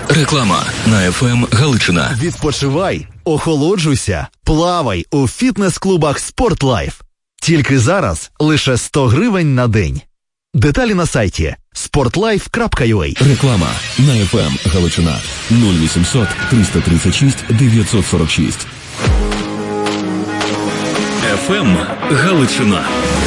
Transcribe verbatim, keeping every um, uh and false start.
Реклама на еф ем Галичина. Відпочивай, охолоджуйся, плавай у фітнес-клубах «Спортлайф». Тільки зараз лише сто гривень на день. Деталі на сайті спортлайф крапка ю а. Реклама на еф ем Галичина. нуль вісімсот триста тридцять шість дев'ятсот сорок шість. еф ем Галичина.